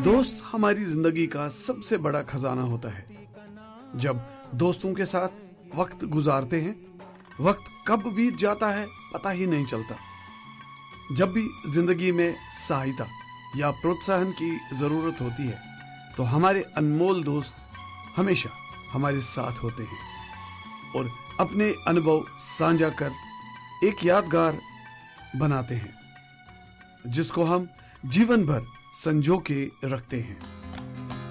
दोस्त हमारी जिंदगी का सबसे बड़ा खजाना होता है। जब दोस्तों के साथ वक्त गुजारते हैं, वक्त कब बीत जाता है पता ही नहीं चलता। जब भी जिंदगी में सहायता या प्रोत्साहन की जरूरत होती है तो हमारे अनमोल दोस्त हमेशा हमारे साथ होते हैं और अपने अनुभव साझा कर एक यादगार बनाते हैं जिसको हम जीवन भर संजो के रखते हैं।